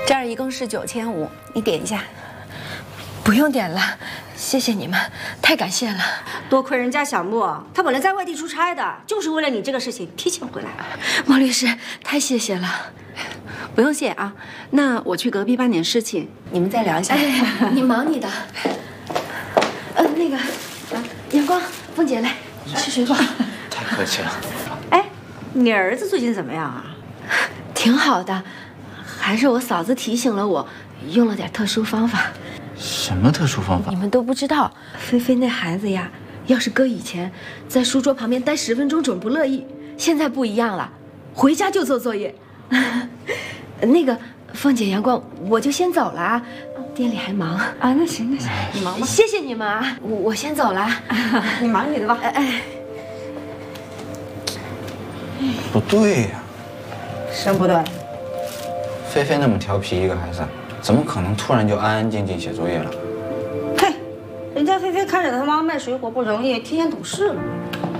这儿一共是9500，你点一下。 不用点了，谢谢你们，太感谢了。 多亏人家小莫，他本来在外地出差的，就是为了你这个事情提前回来。 莫律师，太谢谢了。 不用谢啊，那我去隔壁办点事情，你们再聊一下。 哎，你忙你的。那个，阳光，凤姐来吃水果。 太客气了。 哎，你儿子最近怎么样啊？ 挺好的，还是我嫂子提醒了我，用了点特殊方法。 什么特殊方法？ 你们都不知道，菲菲那孩子呀，要是搁以前，在书桌旁边待10分钟准不乐意，现在不一样了，回家就做作业。那个凤姐、阳光，我就先走了啊，店里还忙啊。那行，你忙吧。 谢谢你们啊，我先走了。 你忙你的吧。 哎， 不对呀， 什么不对？ 菲菲那么调皮一个孩子，怎么可能突然就安安静静写作业了？ 嘿，人家菲菲看着她妈卖水果不容易，天天懂事了。